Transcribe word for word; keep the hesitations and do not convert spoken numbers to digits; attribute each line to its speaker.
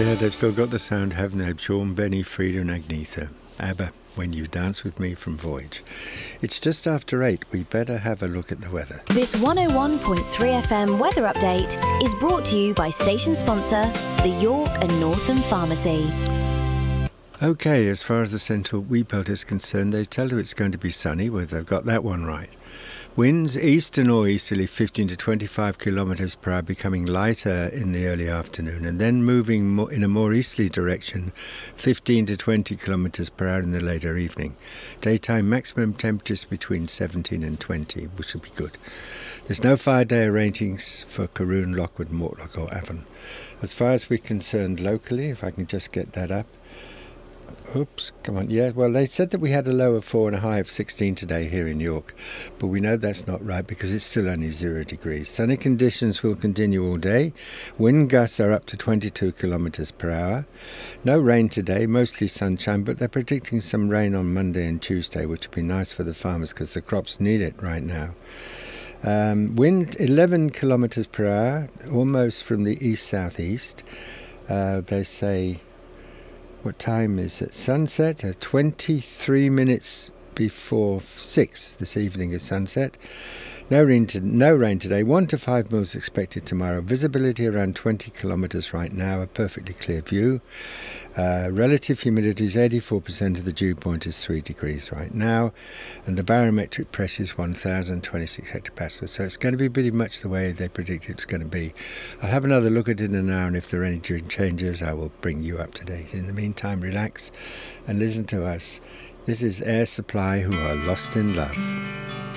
Speaker 1: Yeah, they've still got the sound, haven't they? Sean, Benny, Frida and Agnetha. ABBA, When You Dance With Me from Voyage. It's just after eight. We better have a look at the weather.
Speaker 2: This one oh one point three F M weather update is brought to you by station sponsor, the York and Northam Pharmacy.
Speaker 1: Okay, as far as the central wheat belt is concerned, they tell you it's going to be sunny. Well, they've got that one right. Winds east and northeasterly fifteen to twenty-five kilometres per hour, becoming lighter in the early afternoon and then moving more in a more easterly direction, fifteen to twenty kilometres per hour in the later evening. Daytime maximum temperatures between seventeen and twenty, which will be good. There's no fire day ratings for Caroon, Lockwood, Mortlock or Avon. As far as we're concerned locally, if I can just get that up. Oops, come on. Yeah, well, they said that we had a low of four and a high of sixteen today here in York, but we know that's not right because it's still only zero degrees. Sunny conditions will continue all day. Wind gusts are up to twenty-two kilometres per hour. No rain today, mostly sunshine, but they're predicting some rain on Monday and Tuesday, which will be nice for the farmers because the crops need it right now. Um, wind eleven kilometres per hour, almost from the east-southeast. Uh, they say... What time is it? Sunset, uh, twenty-three minutes before six this evening is sunset. No rain, to, no rain today. One to five mils expected tomorrow. Visibility around twenty kilometres right now. A perfectly clear view. Uh, relative humidity is eighty-four percent. Of the dew point is three degrees right now. And the barometric pressure is one thousand twenty-six hectopascals. So it's going to be pretty much the way they predict it's going to be. I'll have another look at it in an hour, and if there are any changes, I will bring you up to date. In the meantime, relax and listen to us. This is Air Supply, who are lost in love.